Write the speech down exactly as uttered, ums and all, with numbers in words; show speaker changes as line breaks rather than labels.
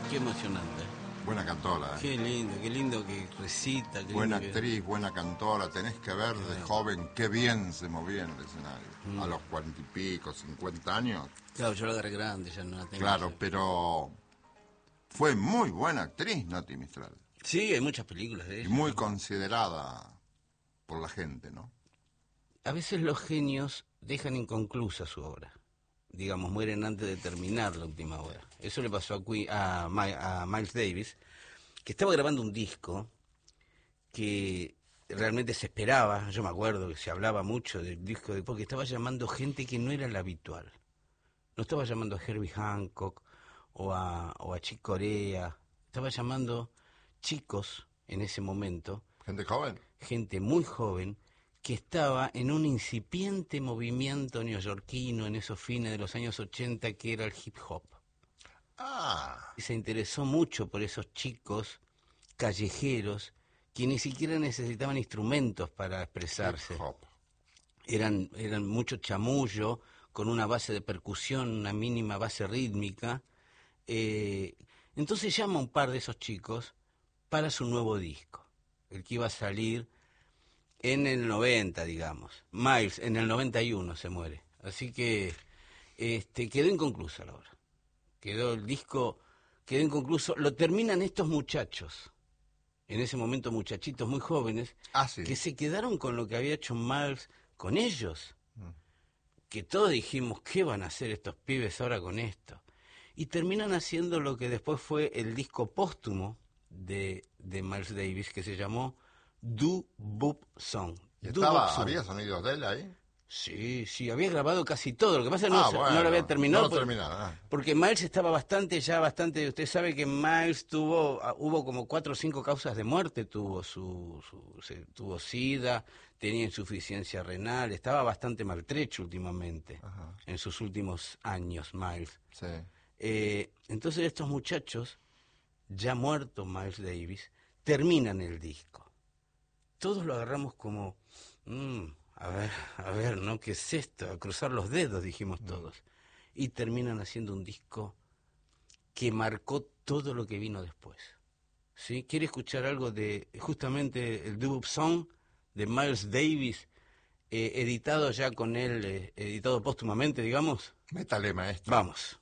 Qué emocionante.
Buena cantora, ¿eh?
Qué lindo, qué lindo que recita. Qué
Buena
lindo que...
actriz, buena cantora. Tenés que ver de
Bueno.
joven qué bien se movía en el escenario.
Mm.
A los cuarenta y pico, cincuenta años.
Claro, yo la agarré grande, ya no la tengo.
Claro,
ya.
pero fue muy buena actriz, Nati Mistral.
Sí, hay muchas películas de
Y
ella.
muy
¿no?
considerada por la gente, ¿no?
A veces los genios dejan inconclusa su obra. Digamos, mueren antes de terminar la última obra. Eso le pasó a, Queen, a, My- a Miles Davis, que estaba grabando un disco que realmente se esperaba. Yo me acuerdo que se hablaba mucho del disco, de, porque estaba llamando gente que no era la habitual. No estaba llamando a Herbie Hancock o a, o a Chick Corea. Estaba llamando chicos en ese momento,
Gente joven.
gente muy joven, que estaba en un incipiente movimiento neoyorquino en esos fines de los años ochenta que era el hip hop.
Ah,
Y se interesó mucho por esos chicos callejeros que ni siquiera necesitaban instrumentos para expresarse.
hip hop.
Eran, eran mucho chamullo, con una base de percusión, una mínima base rítmica. Eh, entonces llama a un par de esos chicos para su nuevo disco, el que iba a salir en el noventa, digamos. Miles en el noventa y uno se muere. Así que este, quedó inconclusa la obra. Quedó el disco, quedó inconcluso. Lo terminan estos muchachos, en ese momento muchachitos muy jóvenes,
Ah, sí.
que se quedaron con lo que había hecho Miles con ellos.
Mm.
Que todos dijimos, ¿qué van a hacer estos pibes ahora con esto? Y terminan haciendo lo que después fue el disco póstumo de, de Miles Davis, que se llamó Do Boop Song.
¿Y
Do
estaba,
Boop Song.
había sonidos de él ahí?
Sí, sí, había grabado casi todo. Lo que pasa es que no,
Ah,
se-
bueno,
no lo había terminado.
no lo
por-
terminaron, ah.
Porque Miles estaba bastante, ya bastante. Usted sabe que Miles tuvo, ah, hubo como cuatro o cinco causas de muerte. Tuvo su, su se- tuvo SIDA, tenía insuficiencia renal, estaba bastante maltrecho últimamente,
Ajá.
en sus últimos años, Miles.
Sí.
Eh, entonces estos muchachos, ya muerto Miles Davis, terminan el disco. Todos lo agarramos como, mm, a ver, a ver, ¿no? ¿Qué es esto? A cruzar los dedos, dijimos todos. Y terminan haciendo un disco que marcó todo lo que vino después. ¿Sí? ¿Quiere escuchar algo de justamente el Do Wop Song de Miles Davis, eh, editado ya con él, eh, editado póstumamente, digamos?
Métale, maestro.
Vamos.